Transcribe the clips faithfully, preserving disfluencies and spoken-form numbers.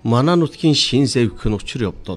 Манай нутгийн шин зэвх нь учир явдал.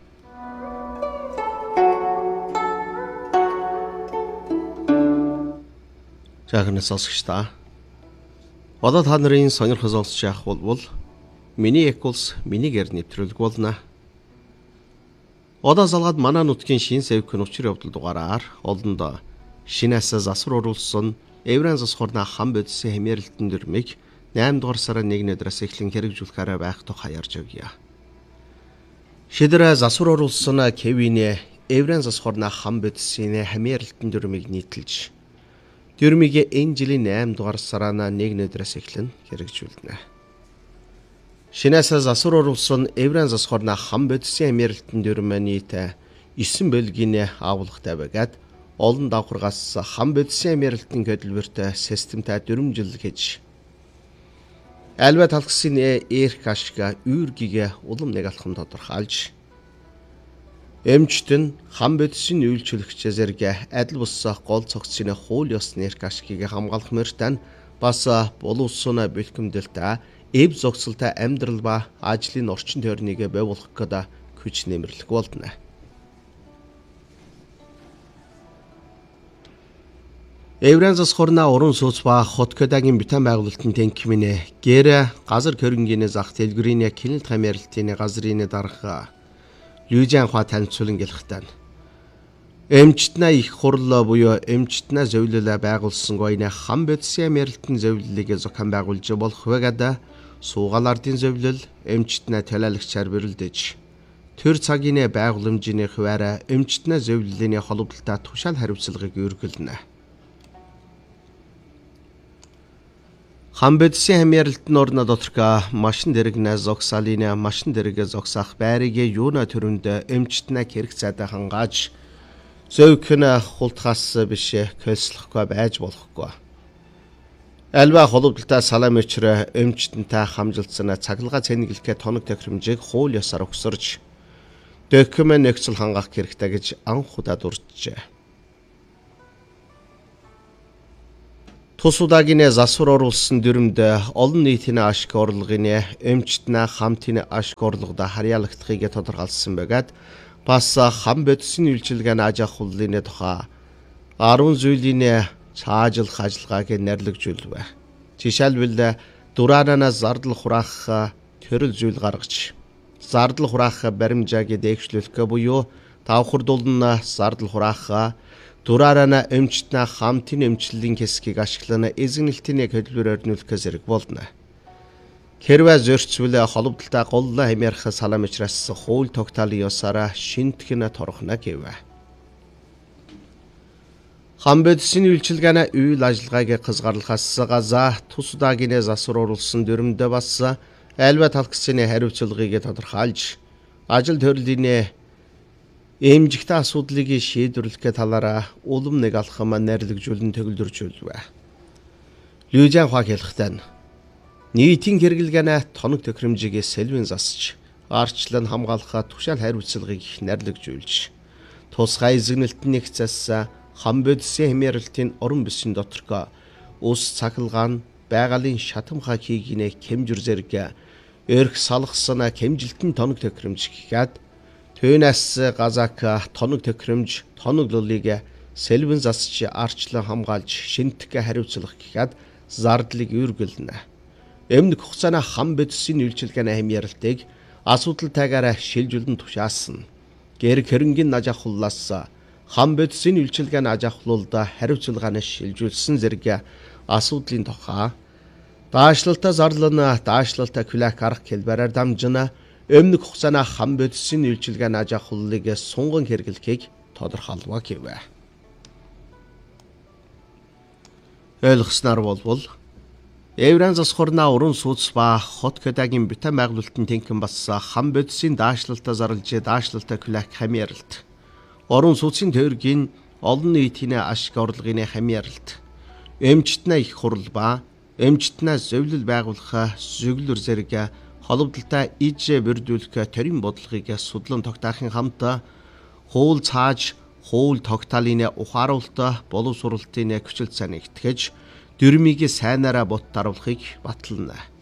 Жаахан сонсогч та. Одоо та нарын сонирхол сонсож явах бол миний эколс минийгээр нэвтрүүлэг болно. Одоо залгаад манай нутгийн шин зэвх нь учир явдал дугаараар олондоо шинээс засвар оруулсан Евран зас хорна хам бодисын хэмээрэлтэн дөрмийг наймд дугаар сарын нэгний өдрөөс эхлэн хэрэгжүүлэхээр байх тухай ярьж өгье. Шидэрэ засвар оруулсан Кевине Евран зас хорна хам бодисын хэмээрэлтэн дөрмийг нийтэлж дөрмийг энэ жилийн наймд дугаар сараа нэгний өдрөөс эхлэн хэрэгжүүлнэ. Шинээс засвар оруулсан Евран зас хорна хам бодисын хэмээрэлтэн дөрмийн нийт нine бөлгийн агуулгатай байгаад олон давхаргаас хам бодисын хэмээрэлтэн хөдөлмөртэй системтэй дөрвөн жил хийж альва талхсын эрх ашиг үүргийг улам нэг алхам тодорхойлж эмчт нь хам бодисын үйлчлэгч зэрэг адил бус гол цогцны хууль ёсны эрх ашигыг хамгаалах мөртөө бас боловсон бэлтгэмдэлтэй эв зогсолтой амьдрал ба ажлын орчин тойрныг байгуулах гэдэг хүч нэмэрлэх болно. Евран зас хорна уран сууц ба хоткодагийн битэн байгуулалтын тэнхимнэ гэр газар хөрөнгөний зах дэлгүүрийн клиент хамааралтын газрын дарга Лүжэн хаа танилцуулан гэлхтэн. Эмчтнаа их хурлаа буюу эмчтнаа зөвлөлөө байгуулсан гойны хам бодисын хамааралтын зөвлөлийг зохион байгуулж болох байгаад суугаал ардын зөвлөл эмчтнаа талаалагчаар бэрэлдэж төр цагийн байгууламжийн хуваараа эмчтнаа зөвлөлийн холбогдолтой тушаал хариуцлагыг өргөлнө. Хам бодисын хэмээрэлтэн орно доторх машин дэрэгнэ зогсаалын машин дэрэг зогсаах байрыг юуна төрөнд эмчтнэ хэрэг цайдаа хангааж зөөхнө хултгаас биш көлслөхгүй байж болохгүй. Альва холбогдолтой салам өчрө эмчтэнтэй хамжилсан цахилгаан цэнгэлхэ тоног тохиромжийг хууль ёсоор өгсөрж документ нөхцөл хангах хэрэгтэй гэж анх удаа дурджээ. Тус удаагийн засвар оруулсан дүрмд олон нийтийн ашиг орлогын эмчтнээ хамтын ашиг орлогод харьяалагдахыг тодорхойлсон байгаад бас хам бодисын үйлчилгээний аж ахуйлын тухай арван зүйлийн цаажлах ажиллагааг нэрлэгжүүлвэ. Жишээлбэл дураанаас зардал хураах төрөл зүйл гаргаж зардал хураах баримжааг дэвшлүүлэх буюу давхардуулна зардал хураах дураараа эмчтнээ хамтын эмчиллийн хэсгийг ашиглан эзэгнэлтийн хөдөлгөөр өрнүүлэх зэрэг болно. Хэрвээ зөрчил холбогдолтой гол хэмээрх салам учраас хууль тогтоолын ёсоор шинтгэн торохно гэв. Хам бодисын үйлчилгээний үйл ажиллагааг хязгаарлахаас газа тус удаагийн засвар оруулсан дүрмдээ бас альва талхсны хариуцлагыг тодорхойлж ажил төрлийн эмжигтэй асуудлыг шийдвэрлэх талаараа улам нэг алхам нэрлэгжүүлэн төгөлдржүүлвэ. Лүжэн хаа хэлэхдээ нийтийн хэрэглэгээний тоног тохиромжийг сэлвэн засч арчлан хамгаалах тушаал хариуцлагыг нэрлэгжүүлж тусгай эзэгнэлтний хэсэс хам бодисын хэмээрэлтийн орон бүсийн доторх ус цахилгаан байгалийн шатамхаа хийгнэ хэмжир зэрэг эрх салгасан хэмжилтэн тоног тохиромж гэхэд Төнэс газак тоног тохиромж тоног лулыг сэлвэн засч арчлан хамгаалж шинтгэх хариуцлах гэхэд зардлыг үргэлнэ. Эмнэг хугацааны хам бодисын үйлчилгээний хэмээрэлтийг асуудалтайгаар шилжүүлэн тушаасан. Гэр хөрөнгөний аж ахуйлаас хам бодисын үйлчилгээний аж ахуйлд хариуцлагыг шилжүүлсэн зэрэг асуудлын тухай даашлалтаа зарлана даашлалтаа хүлээх арга хэлбэрээр дамжина эмнэг хугацааны хам бодисын үйлчилгээний аж ахуйлыг сунган хэрэглэхийг тодорхойлваа гэв. Ойлгосноор болвол Евран зас хорна уран сууц ба хоткодагийн битэн байгуулалтын тэнхэн бас хам бодисын даашлалтаа зарлж даашлалтаа хүлээх хэмээрэлт орон сууцын тойргийн олон нийтийн ашиг орлогын хэмээрэлт эмчтнээ их хурл ба эмчтнээ зөвлөл байгуулах зөвлөр зэрэг холбогдолтой иж бүрдүүлэх төрийн бодлогыг судлан тогтоохын хамт хууль цааж хууль тогтоолын ухааруулалт боловсруулалтын хүчил цааныг итгэж дөрмийг сайнаараа бот даруулахыг батална.